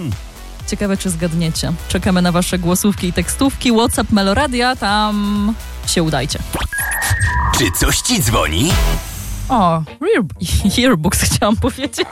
Ciekawe, czy zgadniecie. Czekamy na wasze głosówki i tekstówki. WhatsApp Meloradia, tam się udajcie. Czy coś ci dzwoni? O, Earbuds chciałam powiedzieć.